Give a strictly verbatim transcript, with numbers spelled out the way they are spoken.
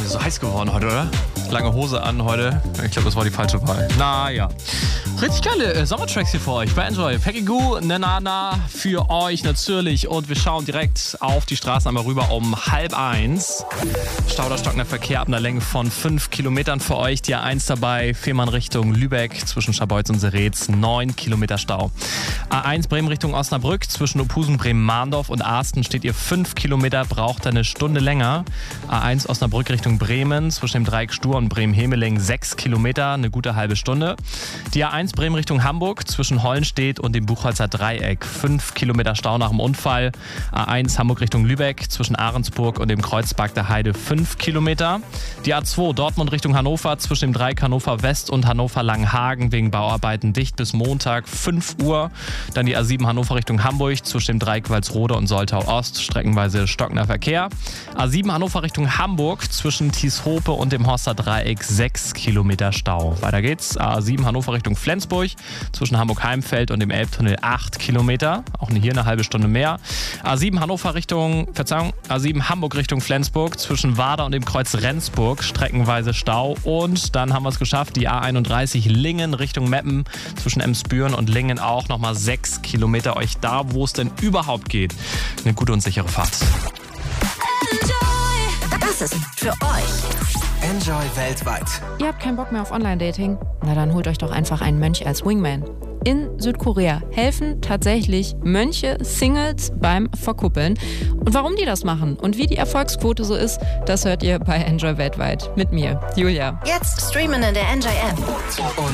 so heiß geworden heute, oder? Lange Hose an heute. Ich glaube, das war die falsche Wahl. Naja. Richtig geile äh, Sommertracks hier für euch bei Enjoy. Peggy Gou, Nanana für euch natürlich. Und wir schauen direkt auf die Straßen einmal rüber um halb eins. Stau oder stockender Verkehr ab einer Länge von fünf Kilometern für euch. Die A eins dabei, Fehmarn Richtung Lübeck zwischen Scharbeutz und Seretz. neun Kilometer Stau. A eins Bremen Richtung Osnabrück zwischen Ophusen, Bremen-Mahndorf und Arsten steht ihr fünf Kilometer, braucht eine Stunde länger. A eins Osnabrück Richtung Bremen zwischen dem Dreieck Stur und Bremen-Hemeling sechs Kilometer, eine gute halbe Stunde. Die A eins Bremen Richtung Hamburg zwischen Hollenstedt und dem Buchholzer Dreieck. fünf Kilometer Stau nach dem Unfall. A eins Hamburg Richtung Lübeck zwischen Ahrensburg und dem Kreuzberg der Heide fünf Kilometer. Die A zwei Dortmund Richtung Hannover zwischen dem Dreieck Hannover West und Hannover Langenhagen wegen Bauarbeiten dicht bis Montag fünf Uhr. Dann die A sieben Hannover Richtung Hamburg zwischen dem Dreieck Walsrode und Soltau Ost streckenweise stockender Verkehr. A sieben Hannover Richtung Hamburg zwischen Tieshope und dem Horster Dreieck sechs Kilometer Stau. Weiter geht's. A sieben Hannover Richtung Flensburg zwischen Hamburg-Heimfeld und dem Elbtunnel acht Kilometer. Auch hier eine halbe Stunde mehr. A sieben Hannover Richtung, Verzeihung, A sieben Hamburg Richtung Flensburg zwischen Wader und dem Kreuz Rendsburg streckenweise Stau. Und dann haben wir es geschafft, die A einunddreißig Lingen Richtung Meppen zwischen Emsbüren und Lingen auch nochmal sechs Kilometer. Euch da, wo es denn überhaupt geht, eine gute und sichere Fahrt. Das ist für euch. Enjoy weltweit. Ihr habt keinen Bock mehr auf Online-Dating? Na dann holt euch doch einfach einen Mönch als Wingman. In Südkorea helfen tatsächlich Mönche Singles beim Verkuppeln. Und warum die das machen und wie die Erfolgsquote so ist, das hört ihr bei Enjoy weltweit. Mit mir, Julia. Jetzt streamen in der Enjoy App.